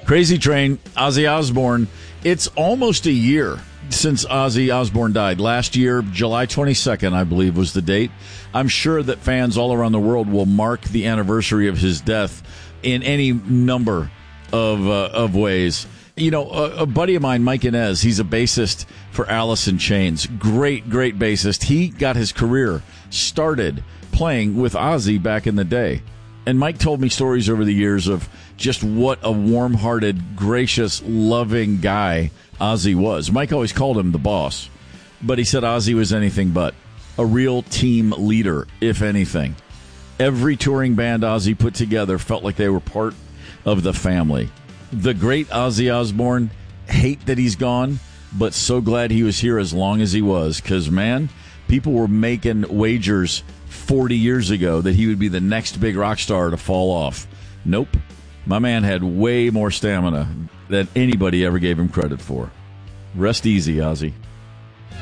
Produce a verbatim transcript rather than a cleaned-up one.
Crazy Train, Ozzy Osbourne. It's almost a year since Ozzy Osbourne died. Last year, July twenty-second, I believe, was the date. I'm sure that fans all around the world will mark the anniversary of his death in any number of uh, of ways. You know, a, a buddy of mine, Mike Inez, he's a bassist for Alice in Chains. Great, great bassist. He got his career started playing with Ozzy back in the day. And Mike told me stories over the years of just what a warm-hearted, gracious, loving guy Ozzy was. Mike always called him the boss, but he said Ozzy was anything but. A real team leader, if anything. Every touring band Ozzy put together felt like they were part of the family. The great Ozzy Osbourne, hate that he's gone, but so glad he was here as long as he was, because, man, people were making wagers forty years ago that he would be the next big rock star to fall off. Nope. My man had way more stamina than anybody ever gave him credit for. Rest easy, Ozzy.